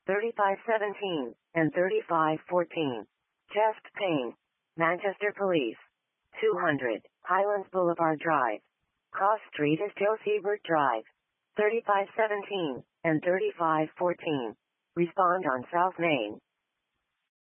3517 and 3514. Chest pain. Manchester Police. 200, Highlands Boulevard Drive. Cross Street is Joe Siebert Drive. 3517 and 3514. Respond on South Main.